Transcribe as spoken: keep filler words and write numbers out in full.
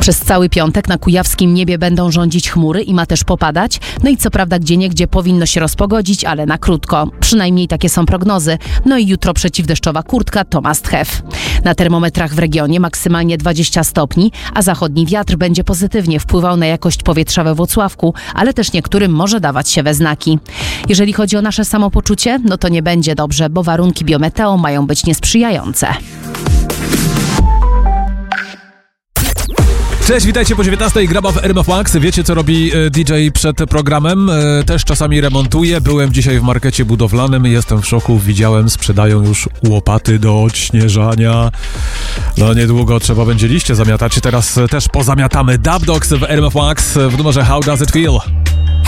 Przez cały piątek na kujawskim niebie będą rządzić chmury i ma też popadać. No i co prawda gdzieniegdzie powinno się rozpogodzić, ale na krótko. Przynajmniej takie są prognozy. No i jutro przeciwdeszczowa kurtka to must have. Na termometrach w regionie maksymalnie dwadzieścia stopni, a zachodni wiatr będzie pozytywnie wpływał na jakość powietrza we Włocławku, ale też niektórym może dawać się we znaki. Jeżeli chodzi o nasze samopoczucie, no to nie będzie dobrze, bo warunki biometeo mają być niesprzyjające. Cześć, witajcie po dziewiętnastej, graba w R M F Max. Wiecie, co robi D J przed programem? Też czasami remontuje. Byłem dzisiaj w markecie budowlanym, jestem w szoku. Widziałem, sprzedają już łopaty do odśnieżania. No niedługo trzeba będzie liście zamiatać. Teraz też pozamiatamy. Dub Dogs w R M F Max w numerze How Does It Feel?